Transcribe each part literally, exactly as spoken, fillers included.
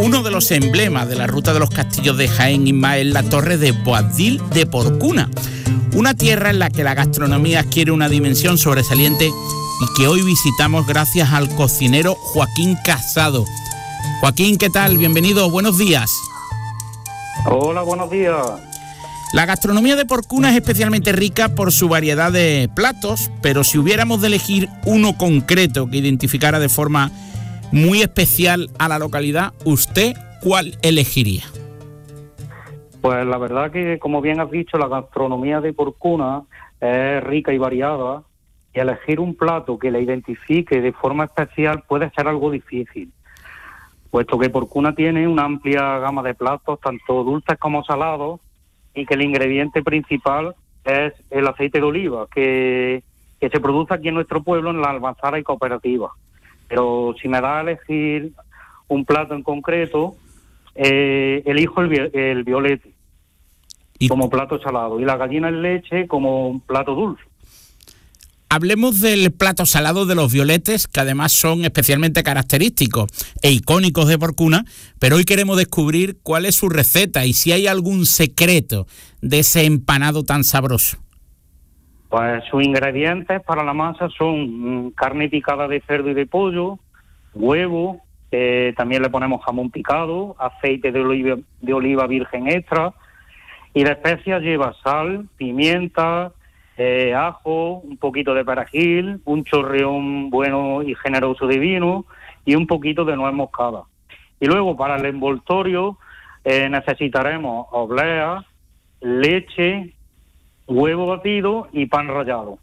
Uno de los emblemas de la ruta de los castillos de Jaén, Isma, es la torre de Boabdil de Porcuna, una tierra en la que la gastronomía adquiere una dimensión sobresaliente y que hoy visitamos gracias al cocinero Joaquín Casado. Joaquín, ¿qué tal? Bienvenido, buenos días. Hola, buenos días. La gastronomía de Porcuna es especialmente rica por su variedad de platos, pero si hubiéramos de elegir uno concreto que identificara de forma muy especial a la localidad, ¿usted cuál elegiría? Pues la verdad que, como bien has dicho, la gastronomía de Porcuna es rica y variada, y elegir un plato que la identifique de forma especial puede ser algo difícil, puesto que Porcuna tiene una amplia gama de platos, tanto dulces como salados, y que el ingrediente principal es el aceite de oliva, que, que se produce aquí en nuestro pueblo, en la Almanzara y Cooperativa. Pero si me da a elegir un plato en concreto, eh, elijo el, el violete ¿Y? como plato salado, y la gallina en leche como un plato dulce. Hablemos del plato salado de los violetes, que además son especialmente característicos e icónicos de Porcuna, pero hoy queremos descubrir cuál es su receta y si hay algún secreto de ese empanado tan sabroso. Pues sus ingredientes para la masa son carne picada de cerdo y de pollo, huevo, eh, también le ponemos jamón picado, aceite de oliva, de oliva virgen extra, y de especias lleva sal, pimienta, Eh, ajo, un poquito de perejil, un chorreón bueno y generoso de vino y un poquito de nuez moscada. Y luego para el envoltorio eh, necesitaremos oblea, leche, huevo batido y pan rallado.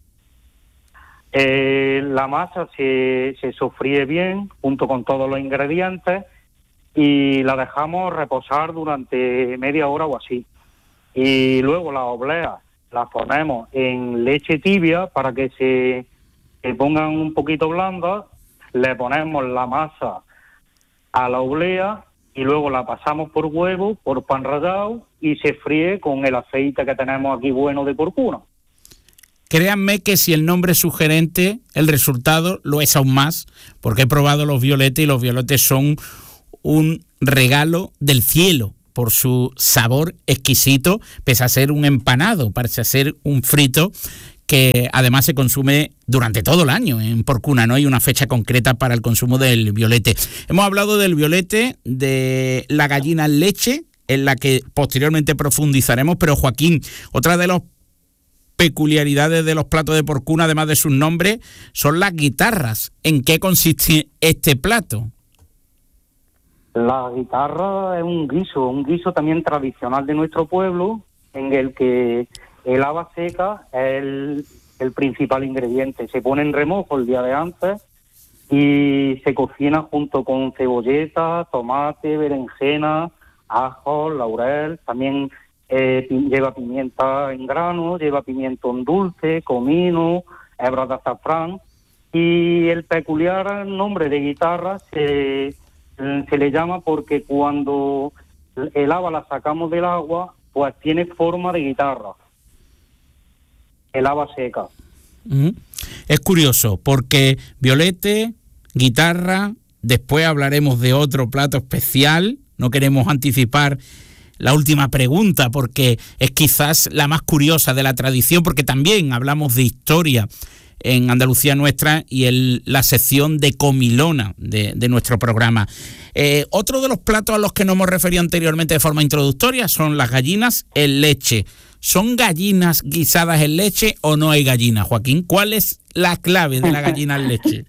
Eh, la masa se, se sofríe bien junto con todos los ingredientes y la dejamos reposar durante media hora o así. Y luego la oblea las ponemos en leche tibia para que se, se pongan un poquito blandas, le ponemos la masa a la oblea y luego la pasamos por huevo, por pan rallado y se fríe con el aceite que tenemos aquí bueno de Porcuna. Créanme que si el nombre es sugerente, el resultado lo es aún más, porque he probado los violetes y los violetes son un regalo del cielo por su sabor exquisito, pese a ser un empanado, parece a ser un frito que además se consume durante todo el año en Porcuna, no hay una fecha concreta para el consumo del violete. Hemos hablado del violete, de la gallina en leche, en la que posteriormente profundizaremos, pero Joaquín, otra de las peculiaridades de los platos de Porcuna, además de sus nombres, son las guitarras. ¿En qué consiste este plato? La guitarra es un guiso, un guiso también tradicional de nuestro pueblo, en el que el haba seca es el, el principal ingrediente. Se pone en remojo el día de antes y se cocina junto con cebolleta, tomate, berenjena, ajo, laurel. También eh, lleva pimienta en grano, lleva pimentón dulce, comino, hebras de azafrán. Y el peculiar nombre de guitarra se... se le llama porque cuando el haba la sacamos del agua, pues tiene forma de guitarra, el haba seca. Uh-huh. Es curioso, porque violete, guitarra, después hablaremos de otro plato especial, no queremos anticipar la última pregunta, porque es quizás la más curiosa de la tradición, porque también hablamos de historia en Andalucía Nuestra y en la sección de comilona de, de nuestro programa. Eh, otro de los platos a los que nos hemos referido anteriormente de forma introductoria son las gallinas en leche. ¿Son gallinas guisadas en leche o no hay gallinas, Joaquín? ¿Cuál es la clave de la gallina en leche?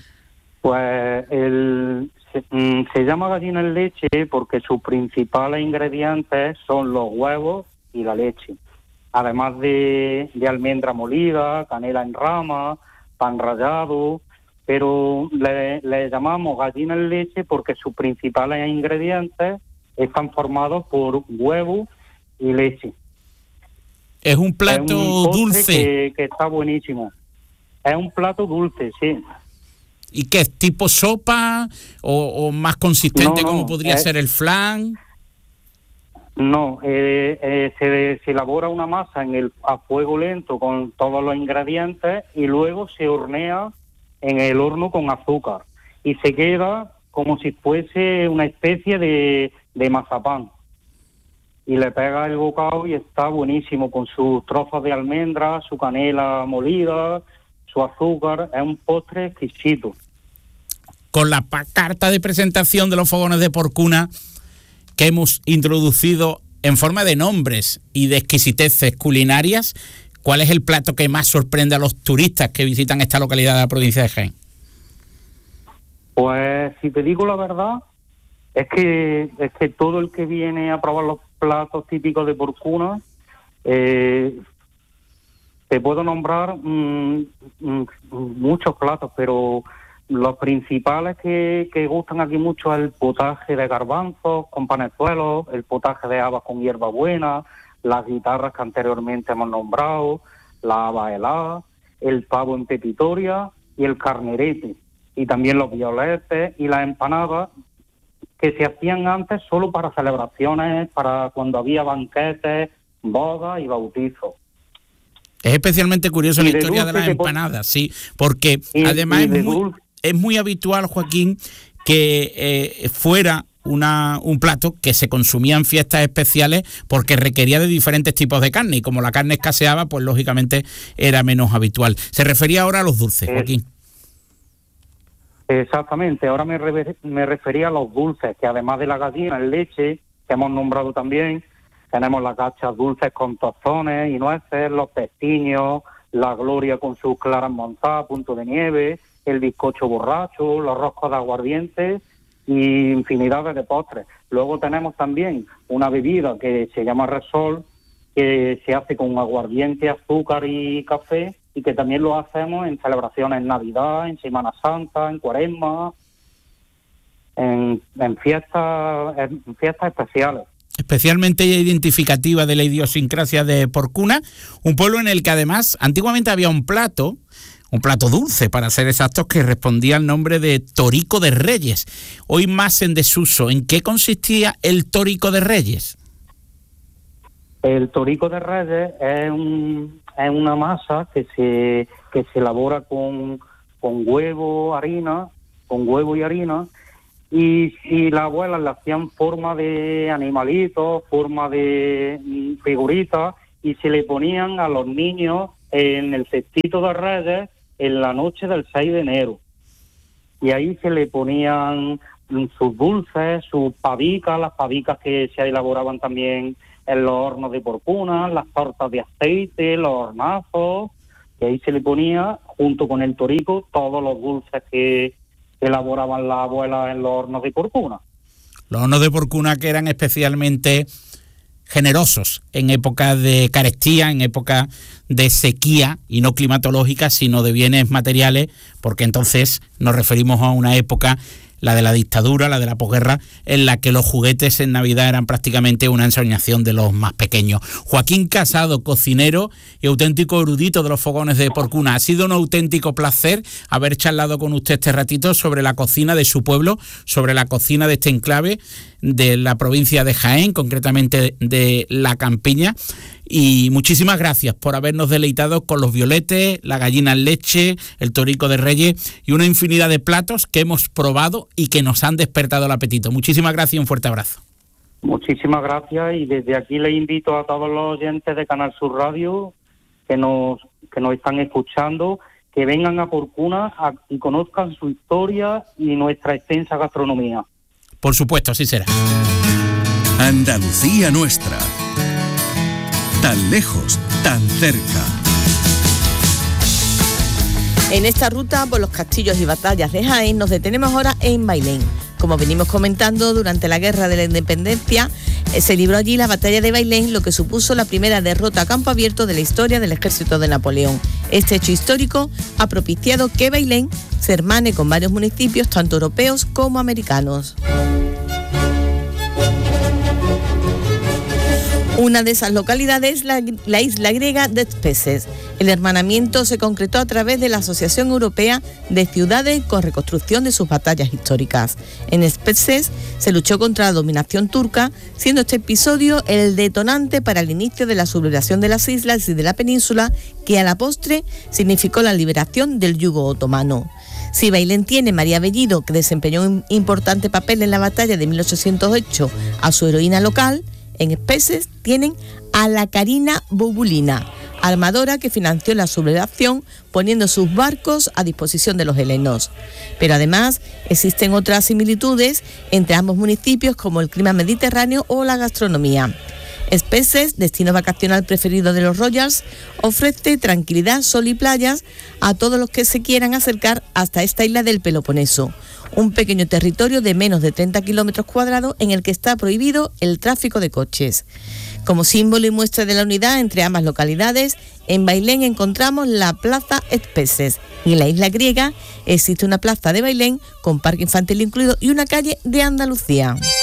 Pues el, se, se llama gallina en leche porque sus principales ingredientes son los huevos y la leche. Además de, de almendra molida, canela en rama, pan rallado, pero le, le llamamos gallina en leche porque sus principales ingredientes están formados por huevo y leche. Es un plato es un dulce. Que, que está buenísimo. Es un plato dulce, sí. ¿Y qué es? ¿Tipo sopa o, o más consistente, no, no, como podría es... ser el flan? No, eh, eh, se, se elabora una masa en el a fuego lento con todos los ingredientes y luego se hornea en el horno con azúcar y se queda como si fuese una especie de, de mazapán. Y le pega el bocado y está buenísimo, con sus trozos de almendra, su canela molida, su azúcar. Es un postre exquisito. Con la pa- carta de presentación de los fogones de Porcuna que hemos introducido en forma de nombres y de exquisiteces culinarias, ¿cuál es el plato que más sorprende a los turistas que visitan esta localidad de la provincia de Jaén? Pues si te digo la verdad, es que es que todo el que viene a probar los platos típicos de Porcuna, eh, te puedo nombrar mmm, mmm, muchos platos, pero los principales que, que gustan aquí mucho es el potaje de garbanzos con panezuelos, el potaje de habas con hierbabuena, las guitarras que anteriormente hemos nombrado, la haba helada, el pavo en pepitoria y el carnerete, y también los violetes y las empanadas que se hacían antes solo para celebraciones, para cuando había banquetes, bodas y bautizos. Es especialmente curioso la de historia de las empanadas, sí, porque y, además y es, muy, es muy habitual, Joaquín, que eh, fuera una, un plato que se consumía en fiestas especiales porque requería de diferentes tipos de carne, y como la carne escaseaba, pues lógicamente era menos habitual. Se refería ahora a los dulces, eh, Joaquín. Exactamente, ahora me, re, me refería a los dulces, que además de la gallina en leche, que hemos nombrado también, tenemos las gachas dulces con tostones y nueces, los pestiños, la gloria con sus claras montadas, punto de nieve, el bizcocho borracho, los roscos de aguardiente y infinidades de postres. Luego tenemos también una bebida que se llama Resol, que se hace con aguardiente, azúcar y café, y que también lo hacemos en celebraciones en Navidad, en Semana Santa, en Cuaresma, en, en fiestas en fiestas especiales. Especialmente identificativa de la idiosincrasia de Porcuna, un pueblo en el que además antiguamente había un plato, un plato dulce para ser exactos, que respondía al nombre de Torico de Reyes, hoy más en desuso. ¿En qué consistía el Torico de Reyes? El Torico de Reyes es, un, es una masa que se que se elabora con, con huevo, harina, con huevo y harina, y, y las abuelas le hacían forma de animalitos, forma de figuritas, y se le ponían a los niños en el cestito de Reyes en la noche del seis de enero. Y ahí se le ponían sus dulces, sus pavicas, las pavicas que se elaboraban también en los hornos de Porcuna, las tortas de aceite, los hornazos, y ahí se le ponía, junto con el torico, todos los dulces que elaboraban las abuelas en los hornos de Porcuna. Los hornos de Porcuna que eran especialmente generosos en época de carestía, en época de sequía, y no climatológica, sino de bienes materiales, porque entonces nos referimos a una época, la de la dictadura, la de la posguerra, en la que los juguetes en Navidad eran prácticamente una ensoñación de los más pequeños. Joaquín Casado, cocinero y auténtico erudito de los fogones de Porcuna. Ha sido un auténtico placer haber charlado con usted este ratito sobre la cocina de su pueblo, sobre la cocina de este enclave de la provincia de Jaén, concretamente de La Campiña. Y muchísimas gracias por habernos deleitado con los violetes, la gallina en leche, el Torico de Reyes y una infinidad de platos que hemos probado y que nos han despertado el apetito. Muchísimas gracias y un fuerte abrazo. Muchísimas gracias, y desde aquí les invito a todos los oyentes de Canal Sur Radio que nos, que nos están escuchando, que vengan a Porcuna a, y conozcan su historia y nuestra extensa gastronomía. Por supuesto, así será. Andalucía nuestra. Tan lejos, tan cerca. En esta ruta por los castillos y batallas de Jaén nos detenemos ahora en Bailén. Como venimos comentando, durante la Guerra de la Independencia eh, se libró allí la batalla de Bailén, lo que supuso la primera derrota a campo abierto de la historia del ejército de Napoleón. Este hecho histórico ha propiciado que Bailén se hermane con varios municipios, tanto europeos como americanos. Una de esas localidades es la, la isla griega de Spetses. El hermanamiento se concretó a través de la Asociación Europea de Ciudades con reconstrucción de sus batallas históricas. En Spetses se luchó contra la dominación turca, siendo este episodio el detonante para el inicio de la sublevación de las islas y de la península, que a la postre significó la liberación del yugo otomano. Si Bailén tiene María Bellido, que desempeñó un importante papel en la batalla de mil ochocientos ocho, a su heroína local, en Especes tienen a la Carina Bobulina, armadora que financió la sublevación poniendo sus barcos a disposición de los helenos. Pero además existen otras similitudes entre ambos municipios, como el clima mediterráneo o la gastronomía. Especes, destino vacacional preferido de los Royals, ofrece tranquilidad, sol y playas a todos los que se quieran acercar hasta esta isla del Peloponeso, un pequeño territorio de menos de treinta kilómetros cuadrados en el que está prohibido el tráfico de coches. Como símbolo y muestra de la unidad entre ambas localidades, en Bailén encontramos la Plaza Especes y en la isla griega existe una plaza de Bailén con parque infantil incluido y una calle de Andalucía.